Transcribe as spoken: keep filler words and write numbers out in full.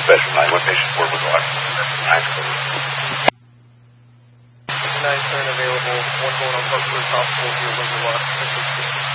Special nine one patient four was lost. nine turn available, one going on Park Ridge Hospital, zero was lost.